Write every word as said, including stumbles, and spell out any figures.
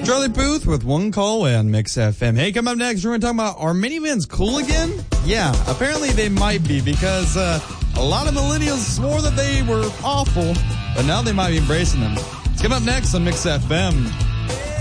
Charlie Puth with One Call Away on Mix F M. Hey, come up next, we're going to talk about, are minivans cool again? Yeah, apparently they might be, because uh, a lot of millennials swore that they were awful, but now they might be embracing them. It's coming up next on Mix F M.